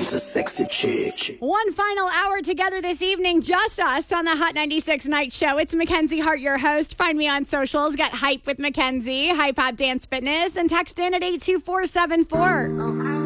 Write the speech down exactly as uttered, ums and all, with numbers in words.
She's a sexy chick. One final hour together this evening, just us on the Hot ninety-six Night Show. It's Mackenzie Hart, your host. Find me on socials. Get Hype with Mackenzie, Hype Hop Dance Fitness, and text in at eight two four seven four.